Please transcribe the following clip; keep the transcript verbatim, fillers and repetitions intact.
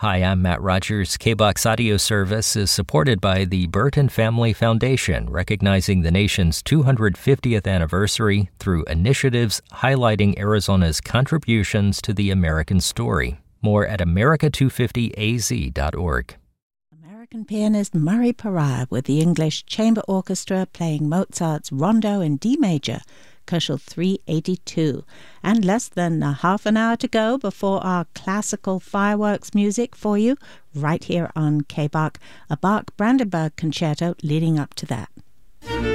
Hi, I'm Matt Rogers. K B O X Audio Service is supported by the Burton Family Foundation, recognizing the nation's two hundred fiftieth anniversary through initiatives highlighting Arizona's contributions to the American story. More at America two fifty A Z dot org. American pianist Murray Pariah with the English Chamber Orchestra playing Mozart's Rondo in D major, Köchel three eighty-two. And less than a half an hour to go before our classical fireworks music for you, right here on K B O C, a Bach Brandenburg concerto leading up to that.